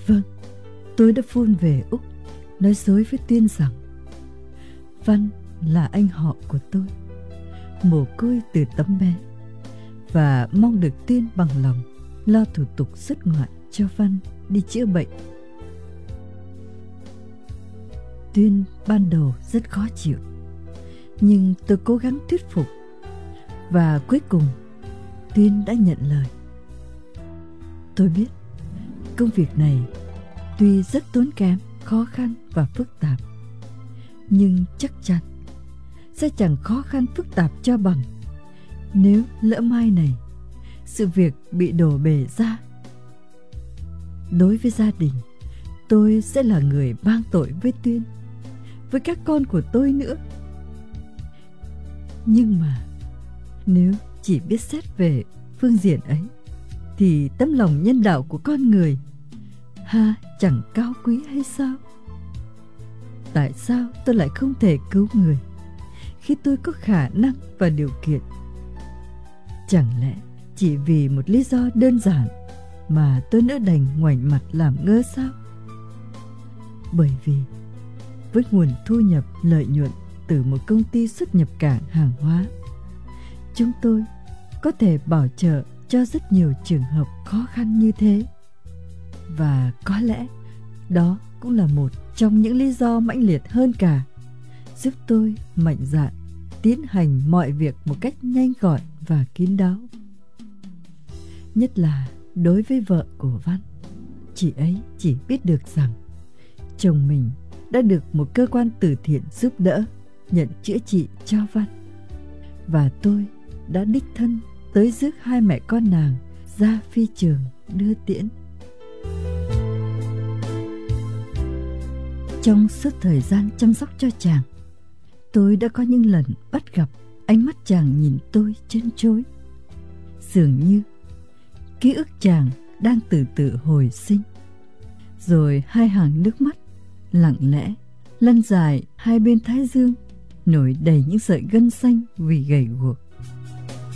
Vâng, tôi đã phone về Úc, nói dối với Tuyên rằng Văn là anh họ của tôi, mồ côi từ tấm bé, và mong được Tuyên bằng lòng lo thủ tục xuất ngoại cho Văn đi chữa bệnh. Tuyên ban đầu rất khó chịu, nhưng tôi cố gắng thuyết phục, và cuối cùng Tuyên đã nhận lời. Tôi biết công việc này tuy rất tốn kém, khó khăn và phức tạp, nhưng chắc chắn sẽ chẳng khó khăn phức tạp cho bằng nếu lỡ mai này sự việc bị đổ bể ra. Đối với gia đình, tôi sẽ là người mang tội với Tuyên, với các con của tôi nữa. Nhưng mà nếu chỉ biết xét về phương diện ấy, thì tấm lòng nhân đạo của con người chẳng cao quý hay sao? Tại sao tôi lại không thể cứu người khi tôi có khả năng và điều kiện? Chẳng lẽ chỉ vì một lý do đơn giản mà tôi nỡ đành ngoảnh mặt làm ngơ sao? Bởi vì với nguồn thu nhập lợi nhuận từ một công ty xuất nhập cảng hàng hóa, chúng tôi có thể bảo trợ cho rất nhiều trường hợp khó khăn như thế. Và có lẽ đó cũng là một trong những lý do mãnh liệt hơn cả, giúp tôi mạnh dạn tiến hành mọi việc một cách nhanh gọn và kín đáo. Nhất là đối với vợ của Văn, chị ấy chỉ biết được rằng chồng mình đã được một cơ quan từ thiện giúp đỡ nhận chữa trị cho Văn, và tôi đã đích thân tới rước hai mẹ con nàng ra phi trường đưa tiễn. Trong suốt thời gian chăm sóc cho chàng, tôi đã có những lần bắt gặp ánh mắt chàng nhìn tôi chân chối. Dường như ký ức chàng đang từ từ hồi sinh. Rồi hai hàng nước mắt lặng lẽ lăn dài hai bên thái dương, nổi đầy những sợi gân xanh vì gầy guộc.